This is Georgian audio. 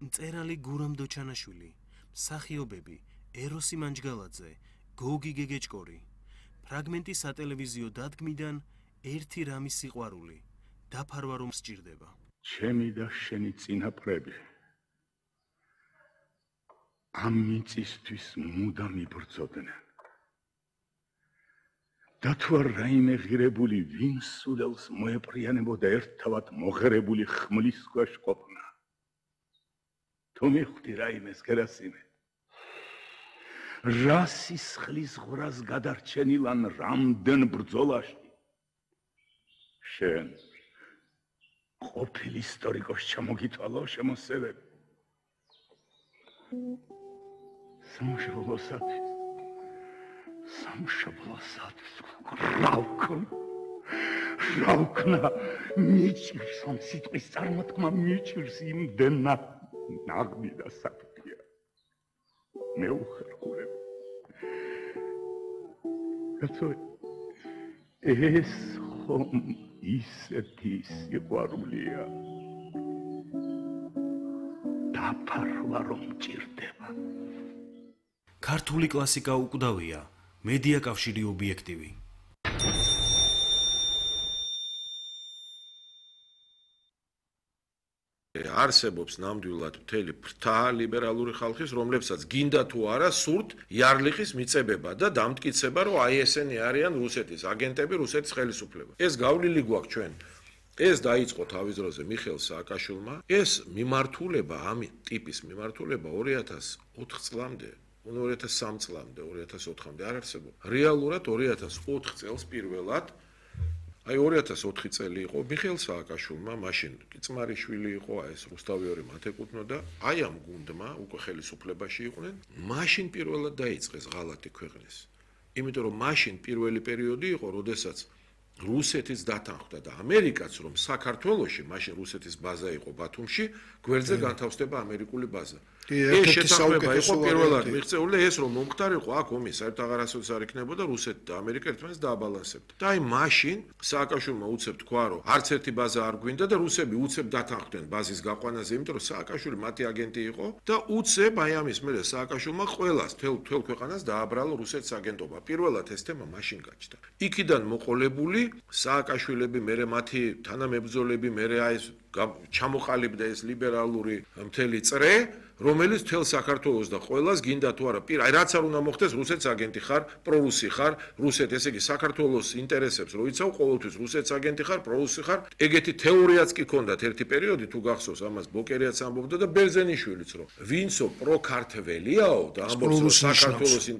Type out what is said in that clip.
მწერალი გურამ დოჩანაშვილი, მსახიობები ეროსი მანჯგალაძე, გოგი გეგეჭკორი. ფრაგმენტი სატელევიზიო დადგმიდან ერთი რამის სიყვარული, დაფარვა რომ სჭირდება. ჩემი და შენი წინაპრები ამ მიწისთვის მუდამ იბრძოდნენ. და თუ არ რაიმე ღირებული ვინ სულელს მოეპრიანებოდა ერთთავად მოღერებული ხმლის ქვეშ ყოფნა. თუ მიხვდი რაიმეს გერასიმე, რა სისხლის ღვრას გადარჩენილ ან რამდენ ბრძოლაში შენ ყოფილი ისტორიკოს ჩამოგითვალო შემოსევები. სამშობლოსათვის რავქნა მიჭირს ამ სიტყვის წარმოთქმა მიჭირს იმდენად ნაღმი და საფრთხეა. მე უხერხულებ. კაცო, ეს ხომ ისეთი სიყვარულია, დაფარვა რომ ჭირდება. ქართული კლასიკა უკვდავია, მედია კავშირი ობიექტივი. არსებობს ნამდვილად მთელი ფრთა ლიბერალური ხალხის, რომლებსაც გინდა თუ არა სურთ იარლიხის მიწებება და დამტკიცება, რომ აი ესენი არიან რუსეთის აგენტები, რუსეთის ხელისუფლება. ეს გავლილი გვაქვს ჩვენ. ეს დაიწყო თავის დროზე მიხეილ სააკაშვილმა. ეს მიმართულება, ამ ტიპის მიმართულება 2004 წლამდე, 2003 წლამდე, 2004-მდე არ არსებობდა. რეალურად 2004 წელს პირველად აი 2004 წელი იყო მიხეილ სააკაშვილმა, მაშინ კი წმარიშვილი იყო, ეს რუსთავიორი მათ ეკუთვნოდა, აი ამ გუნდმა უკვე ხელისუფლებაში იყვნენ, მაშინ პირველად დაიწყეს ღალატი ქვეყნის. იმიტომ რომ მაშინ პირველი პერიოდი იყო, როდესაც რუსეთის დათანხმდა და ამერიკაც რომ საქართველოში, მაშინ რუსეთის ბაზა იყო ბათუმში, გვერდზე განთავსდება ამერიკული ბაზა. ეს შეთანხმება იყო პირველად მიღწეული და ეს რომ მომხდარიყო, აქ ომი საერთოდ აღარასოდეს არ იქნებოდა, რუსეთი და ამერიკა ერთმანეთს დააბალანსებდა. და აი მაშინ სააკაშვილმა უცებ თქვა, რომ არც ერთი ბაზა არ გვინდა და რუსები უცებ დათანხმდნენ ბაზის გაყვანაზე, იმიტომ რომ სააკაშვილი მათი აგენტი იყო და უცებ აი ამის მერე სააკაშვილმა ყველას თელ ქვეყანას დააბრალო რუსეთის აგენტობა. პირველად ეს თემა მაშინ გაჩნდა. იქიდან მოყოლებული სააკაშვილები, მერე მათი თანამებრძოლები, მერე აი ეს ჩამოყალიბდა ეს ლიბერალური მთელი წრე, რომელიც თელ საქართველოს და ყველას გინდა თუ არა აი რაც არ უნდა მოხდეს, რუსეთის აგენტი ხარ, პრორუსი ხარ, რუსეთი, ესე იგი საქართველოს ინტერესებს რო იცავ, ყოველთვის რუსეთის აგენტი ხარ, პრორუსი ხარ. ეგეთი თეორიაც კი ქონდათ ერთი პერიოდი, თუ გახსოვს, ამას ბოკერიაც ამბობდა და ბერძენიშვილიც, რომ ვინცო პროქართველიაო და ამბობს, რომ საქართველოს